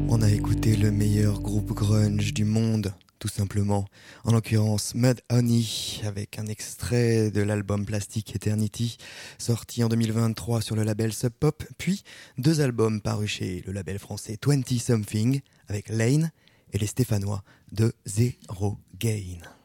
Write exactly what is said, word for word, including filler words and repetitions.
On a écouté le meilleur groupe grunge du monde, tout simplement. En l'occurrence, Mudhoney, avec un extrait de l'album Plastic Eternity, sorti en deux mille vingt-trois sur le label Sub Pop, puis deux albums parus chez le label français vingt Something, avec Lane et les Stéphanois de Zero Gain.